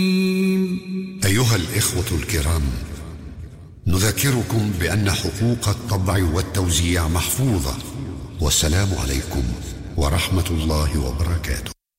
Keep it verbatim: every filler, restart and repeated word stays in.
أيها الإخوة الكرام، نذكركم بأن حقوق الطبع والتوزيع محفوظة. والسلام عليكم ورحمة الله وبركاته.